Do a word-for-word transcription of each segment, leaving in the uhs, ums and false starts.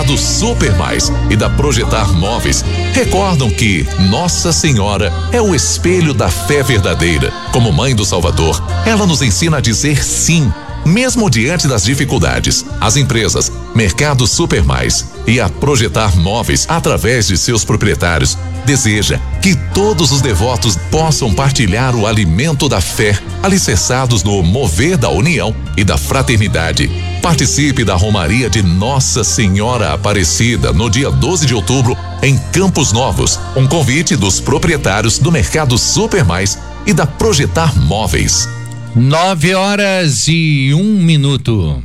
Mercado Super Mais e da Projetar Móveis recordam que Nossa Senhora é o espelho da fé verdadeira. Como mãe do Salvador, ela nos ensina a dizer sim, mesmo diante das dificuldades. As empresas Mercado Super Mais e a Projetar Móveis, através de seus proprietários, deseja que todos os devotos possam partilhar o alimento da fé, alicerçados no mover da união e da fraternidade. Participe da Romaria de Nossa Senhora Aparecida no dia doze de outubro em Campos Novos. Um convite dos proprietários do Mercado Super Mais e da Projetar Móveis. Nove horas e um minuto.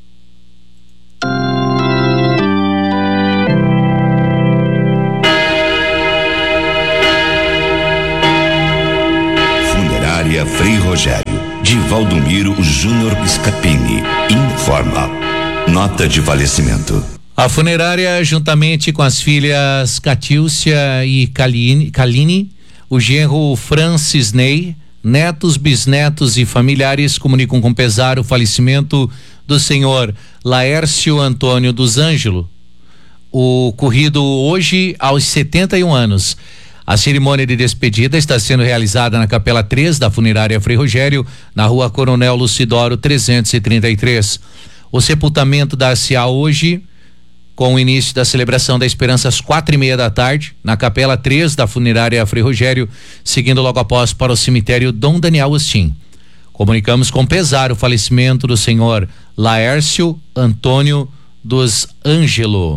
Funerária Frei Rogério, de Valdomiro Júnior Scapini, informa. Nota de falecimento. A funerária, juntamente com as filhas Catícia e Kaline, Kaline, o genro Francis Ney, netos, bisnetos e familiares, comunicam com pesar o falecimento do senhor Laércio Antônio dos Ângelos, ocorrido hoje aos setenta e um anos. A cerimônia de despedida está sendo realizada na Capela três da Funerária Frei Rogério, na Rua Coronel Lucidoro trezentos e trinta e três. O sepultamento dar-se-á hoje, com o início da celebração da Esperança às quatro e meia da tarde, na Capela três da Funerária Frei Rogério, seguindo logo após para o cemitério Dom Daniel Austin. Comunicamos com pesar o falecimento do senhor Laércio Antônio dos Ângelos.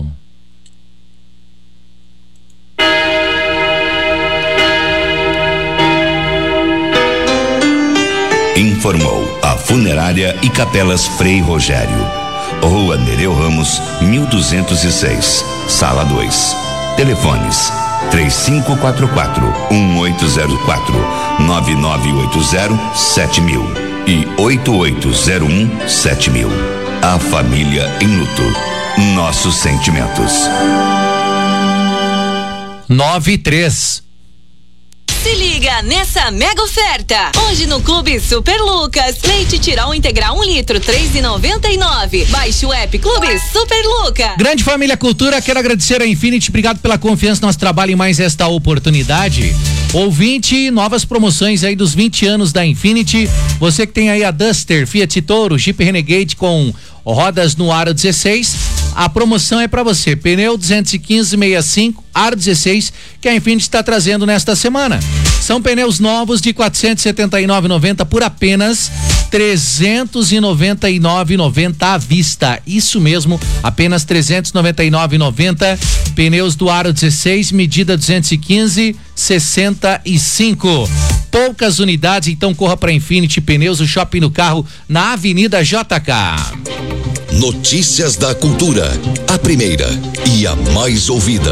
Informou a Funerária e Capelas Frei Rogério. Rua Nereu Ramos, mil duzentos e seis, Sala dois. Telefones três cinco quatro quatro, um oito zero quatro, nove nove oito zero, sete mil e oito oito zero um, sete mil. A família em luto. Nossos sentimentos. Nove e três. Se liga nessa mega oferta. Hoje no Clube Super Lucas, leite Tirol integral um litro, três e noventa e nove. Baixe o app Clube Super Lucas. Grande família Cultura, quero agradecer a Infinity, obrigado pela confiança no nosso trabalho e mais esta oportunidade. Ouvinte, novas promoções aí dos vinte anos da Infinity. Você que tem aí a Duster, Fiat Toro, Jeep Renegade com rodas no aro dezesseis, a promoção é para você, pneu duzentos e quinze sessenta e cinco, aro dezesseis, que a Infinity está trazendo nesta semana. São pneus novos de quatrocentos e setenta e nove reais e noventa centavos por apenas trezentos e noventa e nove reais e noventa centavos à vista. Isso mesmo, apenas trezentos e noventa e nove reais e noventa centavos. Pneus do aro dezesseis, medida duzentos e quinze, sessenta e cinco. Poucas unidades, então corra para Infinity Pneus, o shopping do carro na Avenida J K. Notícias da Cultura, a primeira e a mais ouvida.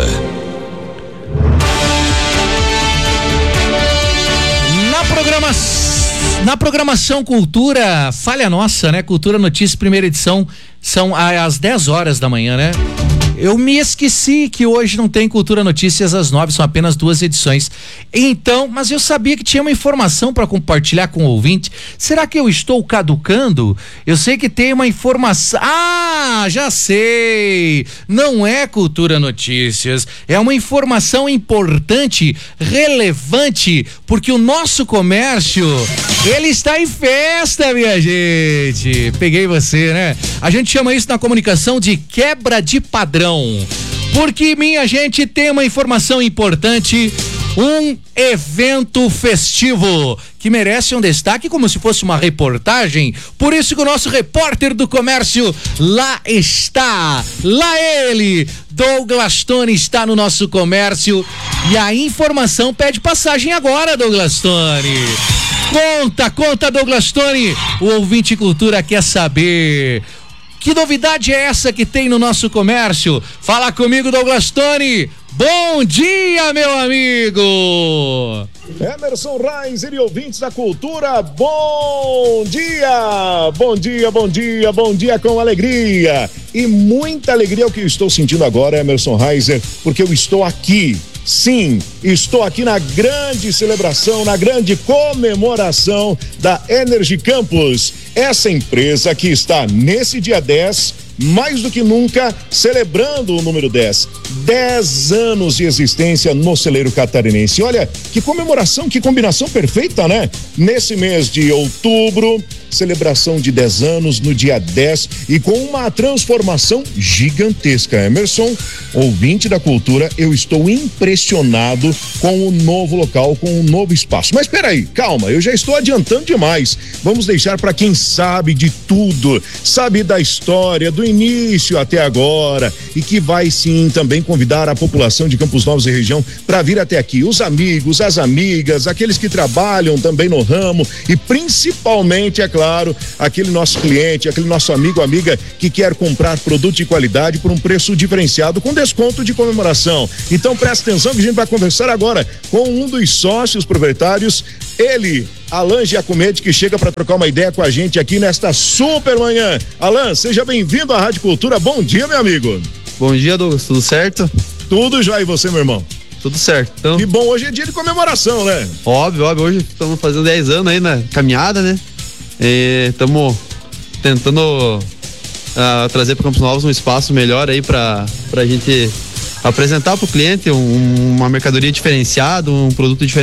Na programação, na programação Cultura, falha nossa, né? Cultura Notícias, primeira edição, são às dez horas da manhã, né? Eu me esqueci que hoje não tem Cultura Notícias às nove, são apenas duas edições. Então, mas eu sabia que tinha uma informação para compartilhar com o ouvinte. Será que eu estou caducando? Eu sei que tem uma informação. Ah, já sei! Não é Cultura Notícias, é uma informação importante, relevante, porque o nosso comércio, ele está em festa, minha gente. Peguei você, né? A gente chama isso na comunicação de quebra de padrão. Porque, minha gente, tem uma informação importante, um evento festivo que merece um destaque como se fosse uma reportagem. Por isso que o nosso repórter do comércio lá está, lá ele, Douglas Tony, está no nosso comércio e a informação pede passagem agora, Douglas Tony. Conta, conta, Douglas Tony, o ouvinte Cultura quer saber. Que novidade é essa que tem no nosso comércio? Fala comigo, Douglas Tony. Bom dia, meu amigo! Emerson Reiser e ouvintes da Cultura, bom dia! Bom dia, bom dia, bom dia com alegria. E muita alegria é o que eu estou sentindo agora, Emerson Reiser, porque eu estou aqui Sim, estou aqui na grande celebração, na grande comemoração da Energy Campus. Essa empresa que está nesse dia dez, mais do que nunca, celebrando o número dez. dez anos de existência no celeiro catarinense. Olha, que comemoração, que combinação perfeita, né? Nesse mês de outubro, celebração de dez anos no dia dez e com uma transformação gigantesca. Emerson, ouvinte da cultura, eu estou impressionado com o novo local, com o novo espaço. Mas peraí, calma, eu já estou adiantando demais. Vamos deixar para quem sabe de tudo, sabe da história, do início até agora, e que vai sim também convidar a população de Campos Novos e região para vir até aqui. Os amigos, as amigas, aqueles que trabalham também no ramo e principalmente, é claro, aquele nosso cliente, aquele nosso amigo, amiga que quer comprar produto de qualidade por um preço diferenciado com desconto de comemoração. Então presta atenção que a gente vai conversar agora com um dos sócios proprietários, ele, Alan Giacometti, que chega para trocar uma ideia com a gente aqui nesta super manhã. Alan, seja bem-vindo à Rádio Cultura. Bom dia, meu amigo. Bom dia, Douglas. Tudo certo? Tudo já, e você, meu irmão? Tudo certo. Então, que bom, hoje é dia de comemoração, né? Óbvio, óbvio. Hoje estamos fazendo dez anos aí na caminhada, né? Estamos tentando uh, trazer para Campos Novos um espaço melhor aí para a gente apresentar para o cliente um, uma mercadoria diferenciada, um produto diferenciado.